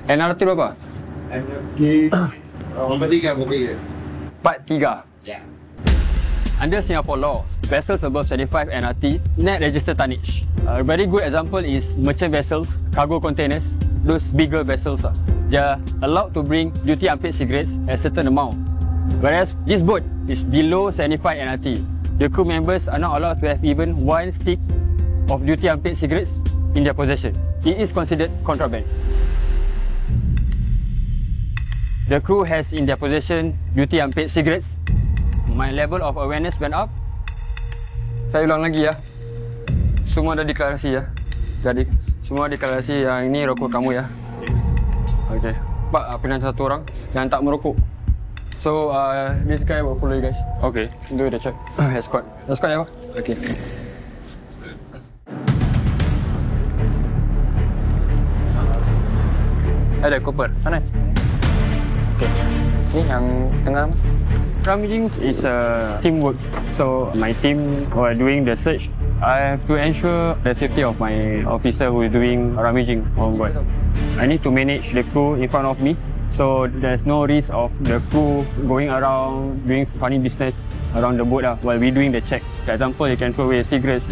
NRT berapa? NRT nombor 3. Part 3. Ya. Under Singapore law, vessels above 75 NRT net register tonnage. A very good example is merchant vessels, cargo containers, those bigger vessels. They are allowed to bring duty unpaid cigarettes at a certain amount. Whereas this boat is below 75 NRT. The crew members are not allowed to have even one stick of duty unpaid cigarettes in their possession. It is considered contraband. The crew has in their possession duty unpaid cigarettes. My level of awareness went up. Saya ulang lagi ya. Semua dah deklarasi ya. Jadi semua deklarasi yang ini rokok kamu ya. Okay. Pak, pilihan satu orang yang tak merokok. So this guy will follow you guys. Okay. Do the check. Escort. Escort ya Pak. Okay. Ada Cooper. Mana? Okay. Ni yang tengah. Rummaging is a teamwork. So my team while doing the search, I have to ensure the safety of my officer who is doing rummaging on board. I need to manage the crew in front of me, so there's no risk of the crew going around doing funny business around the boat while we doing the check. For example, you can throw away cigarettes.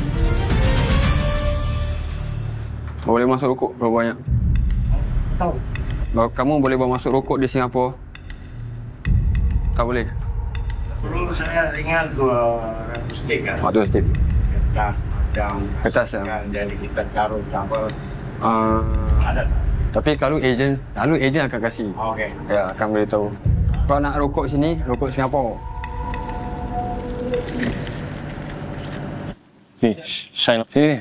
Boleh masuk rokok berapa banyak? Tahu. Kamu boleh bawa masuk rokok di Singapura? Tak boleh. Dulu saya ingat 200 stick kan. 200 stick. Kertas macam kertas ya. Jadi kita taruh campur. Ada. Tapi kalau ejen akan kasih. Okey. Ya, akan beritahu. Kalau nak rokok sini, rokok Singapura. Ni, shine sini.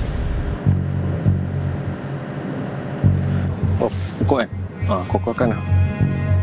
Oh, rokok kan? Kokok kan.